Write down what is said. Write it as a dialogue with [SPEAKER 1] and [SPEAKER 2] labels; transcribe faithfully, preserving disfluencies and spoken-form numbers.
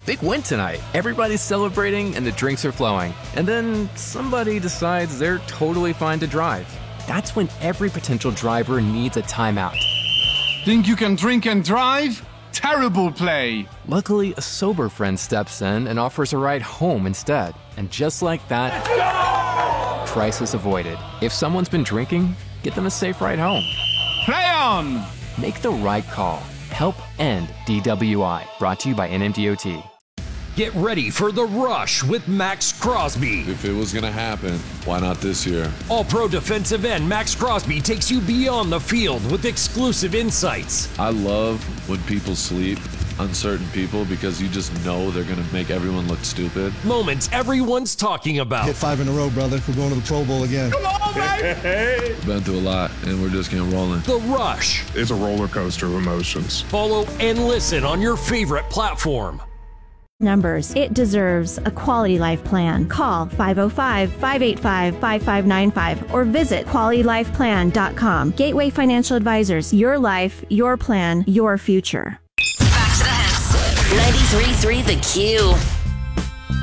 [SPEAKER 1] big win tonight. Everybody's celebrating and the drinks are flowing. And then somebody decides they're totally fine to drive. That's when every potential driver needs a timeout.
[SPEAKER 2] Think you can drink and drive? Terrible play!
[SPEAKER 1] Luckily, a sober friend steps in and offers a ride home instead. And just like that, crisis avoided. If someone's been drinking, get them a safe ride home.
[SPEAKER 2] Play on!
[SPEAKER 1] Make the right call. Help end D W I. Brought to you by N M D O T.
[SPEAKER 3] Get ready for The Rush with Max Crosby.
[SPEAKER 4] If it was going to happen, why not this year?
[SPEAKER 3] All-pro defensive end Max Crosby takes you beyond the field with exclusive insights.
[SPEAKER 4] I love when people sleep on certain people because you just know they're going to make everyone look stupid.
[SPEAKER 3] Moments everyone's talking about.
[SPEAKER 5] Hit five in a row, brother. We're going to the Pro Bowl again.
[SPEAKER 2] Come on, baby!
[SPEAKER 4] Been through a lot, and we're just getting rolling.
[SPEAKER 3] The Rush.
[SPEAKER 6] It's a roller coaster of emotions.
[SPEAKER 3] Follow and listen on your favorite platform.
[SPEAKER 7] Numbers. It deserves a quality life plan. Call five oh five, five eight five, five five nine five or visit quality life plan dot com. Gateway Financial Advisors. Your life, your plan, your future.
[SPEAKER 8] Back to the hits. ninety-three point three The Q.